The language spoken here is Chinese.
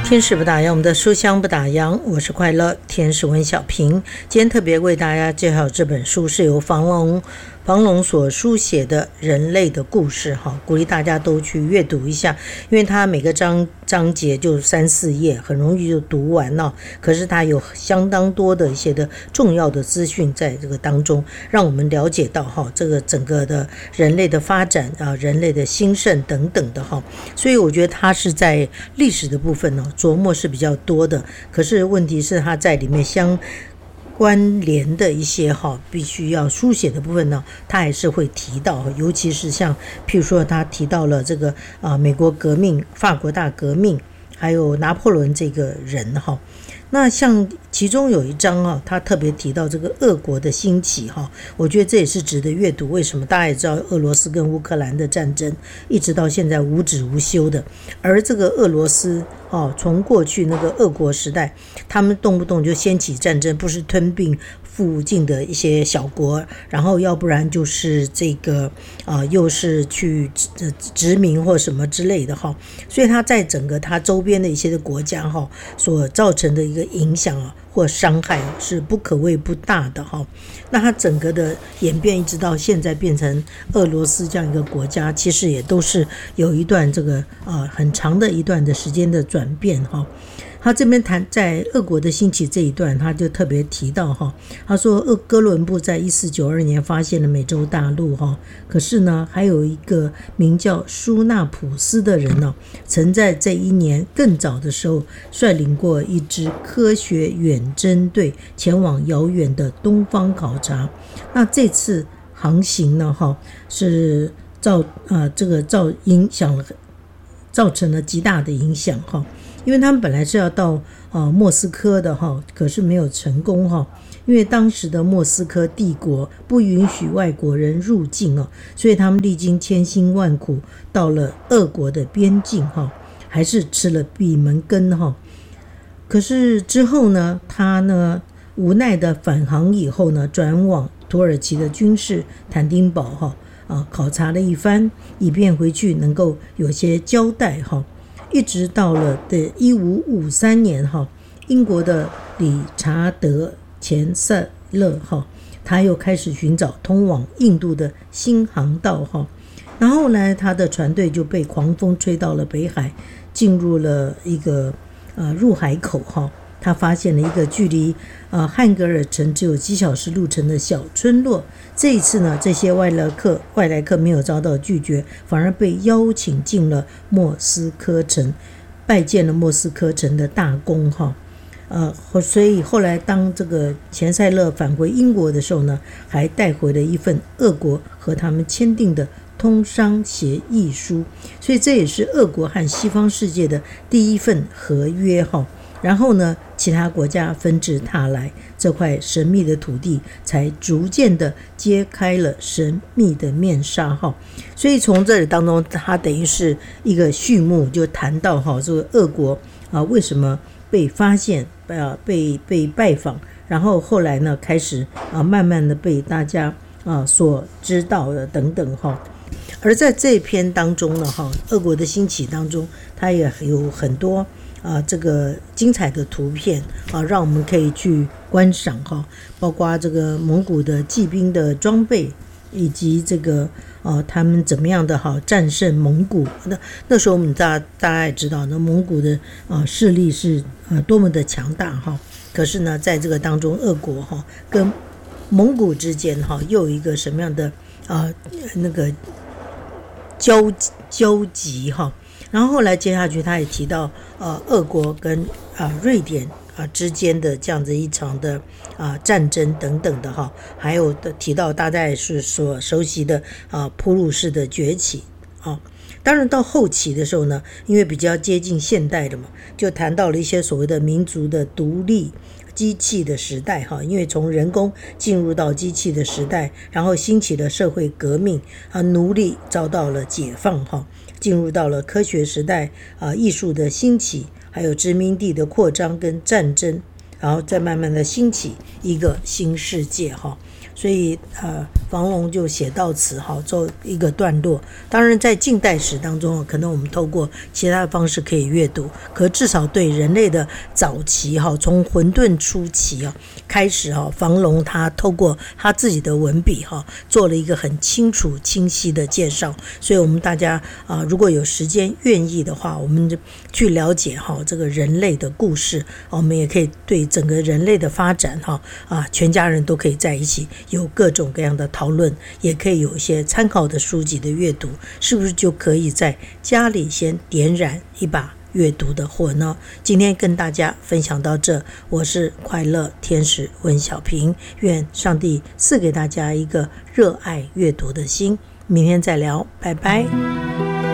天使不打烊，我们的书香不打烊，我是快乐天使温小平。今天特别为大家介绍这本书，是由房龙所书写的人类的故事，鼓励大家都去阅读一下，因为它每个章节就3-4页，很容易就读完了。可是它有相当多的一些的重要的资讯在这个当中，让我们了解到这个整个的人类的发展人类的兴盛等等的所以我觉得它是在历史的部分琢磨是比较多的，可是问题是它在里面相关联的一些必须要书写的部分呢，他还是会提到，尤其是像譬如说他提到了这个美国革命、法国大革命，还有拿破仑这个人那像其中有一章他特别提到这个俄国的兴起我觉得这也是值得阅读。为什么？大家也知道俄罗斯跟乌克兰的战争一直到现在无止无休的，而这个俄罗斯从过去那个俄国时代，他们动不动就掀起战争，不是吞并附近的一些小国，然后要不然就是这个又是去殖民或什么之类的所以他在整个他周边的一些的国家所造成的一个影响或伤害是不可谓不大的那它整个的演变一直到现在变成俄罗斯这样一个国家，其实也都是有一段这个很长的一段的时间的转变他这边谈在俄国的兴起这一段，他就特别提到他说哥伦布在1492年发现了美洲大陆可是呢还有一个名叫舒纳普斯的人曾在这一年更早的时候率领过一支科学远征队前往遥远的东方考察。那这次航行呢是造成了极大的影响因为他们本来是要到莫斯科的可是没有成功因为当时的莫斯科帝国不允许外国人入境所以他们历经千辛万苦到了俄国的边境还是吃了闭门羹可是之后呢，他呢无奈的返航以后呢，转往土耳其的君士坦丁堡考察了一番，以便回去能够有些交代一直到了1553年英国的理查德钱塞勒他又开始寻找通往印度的新航道然后呢他的船队就被狂风吹到了北海，进入了一个入海口他发现了一个距离汉格尔城只有几小时路程的小村落。这一次呢，这些外来客没有遭到拒绝，反而被邀请进了莫斯科城，拜见了莫斯科城的大公所以后来当这个钱塞勒返回英国的时候呢，还带回了一份俄国和他们签订的通商协议书，所以这也是俄国和西方世界的第一份合约然后呢，其他国家纷至沓来，这块神秘的土地才逐渐的揭开了神秘的面纱所以从这里当中，它等于是一个序幕，就谈到这个俄国为什么被发现被拜访，然后后来呢开始慢慢的被大家所知道的等等而在这一篇当中呢俄国的兴起当中，它也有很多这个精彩的图片让我们可以去观赏包括这个蒙古的骑兵的装备，以及这个他们怎么样的战胜蒙古。那时候我们大家也知道，那蒙古的势力是多么的强大可是呢，在这个当中，俄国跟蒙古之间又有一个什么样的那个交集然后后来接下去他也提到俄国跟瑞典之间的这样子一场的战争等等的还有提到大家也是所熟悉的普鲁士的崛起当然到后期的时候呢，因为比较接近现代的嘛，就谈到了一些所谓的民族的独立机器的时代因为从人工进入到机器的时代，然后兴起了社会革命奴隶遭到了解放进入到了科学时代艺术的兴起，还有殖民地的扩张跟战争，然后再慢慢的兴起一个新世界所以房龙就写到此做一个段落。当然在近代史当中，可能我们透过其他的方式可以阅读，可至少对人类的早期从混沌初期开始房龙他透过他自己的文笔做了一个很清楚清晰的介绍。所以我们大家如果有时间愿意的话，我们就去了解这个人类的故事，我们也可以对整个人类的发展全家人都可以在一起有各种各样的讨论，也可以有一些参考的书籍的阅读，是不是就可以在家里先点燃一把阅读的火呢？今天跟大家分享到这，我是快乐天使温小平，愿上帝赐给大家一个热爱阅读的心，明天再聊，拜拜。